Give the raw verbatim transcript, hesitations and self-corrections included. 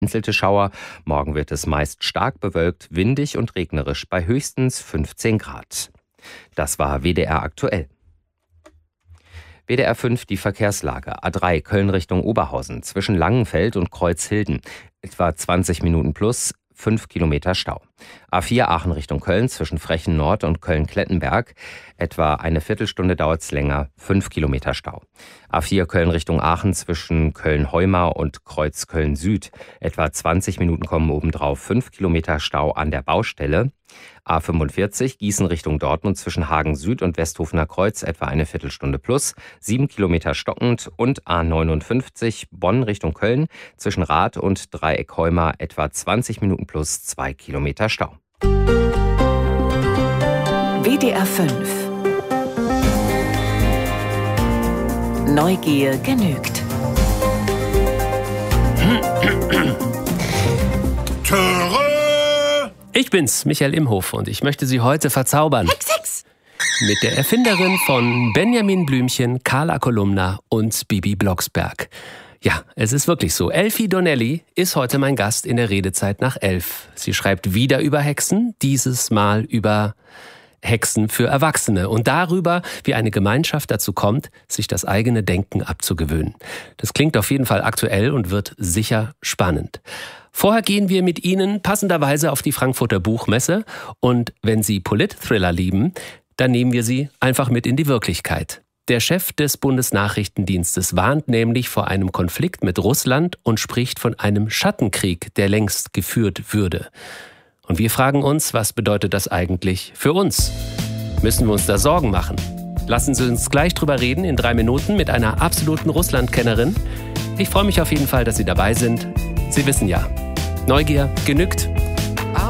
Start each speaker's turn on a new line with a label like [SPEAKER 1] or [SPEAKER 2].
[SPEAKER 1] vereinzelte Schauer. Morgen wird es meist stark bewölkt, windig und regnerisch bei höchstens fünfzehn Grad. Das war W D R aktuell. W D R fünf die Verkehrslage. A drei Köln Richtung Oberhausen zwischen Langenfeld und Kreuzhilden. Etwa zwanzig Minuten plus, fünf Kilometer Stau. A vier Aachen Richtung Köln zwischen Frechen Nord und Köln-Klettenberg. Etwa eine Viertelstunde dauert es länger, fünf Kilometer Stau. A vier Köln Richtung Aachen zwischen Köln-Heumar und Kreuz Köln-Süd. Etwa zwanzig Minuten kommen obendrauf, fünf Kilometer Stau an der Baustelle. A fünfundvierzig Gießen Richtung Dortmund zwischen Hagen Süd und Westhofener Kreuz etwa eine Viertelstunde plus, sieben Kilometer stockend. Und A neunundfünfzig Bonn Richtung Köln zwischen Rath und Dreieck Heumar etwa zwanzig Minuten plus, zwei Kilometer Stau.
[SPEAKER 2] W D R fünf. Neugier genügt.
[SPEAKER 3] Töre!
[SPEAKER 4] Ich bin's, Michael Imhof, und ich möchte Sie heute verzaubern.
[SPEAKER 2] Hex, Hex!
[SPEAKER 4] Mit der Erfinderin von Benjamin Blümchen, Carla Kolumna und Bibi Blocksberg. Ja, es ist wirklich so. Elfie Donnelly ist heute mein Gast in der Redezeit nach elf. Sie schreibt wieder über Hexen, dieses Mal über Hexen für Erwachsene und darüber, wie eine Gemeinschaft dazu kommt, sich das eigene Denken abzugewöhnen. Das klingt auf jeden Fall aktuell und wird sicher spannend. Vorher gehen wir mit Ihnen passenderweise auf die Frankfurter Buchmesse und wenn Sie Polit-Thriller lieben, dann nehmen wir Sie einfach mit in die Wirklichkeit. Der Chef des Bundesnachrichtendienstes warnt nämlich vor einem Konflikt mit Russland und spricht von einem Schattenkrieg, der längst geführt würde. Und wir fragen uns, was bedeutet das eigentlich für uns? Müssen wir uns da Sorgen machen? Lassen Sie uns gleich drüber reden in drei Minuten mit einer absoluten Russlandkennerin. Ich freue mich auf jeden Fall, dass Sie dabei sind. Sie wissen ja, Neugier genügt.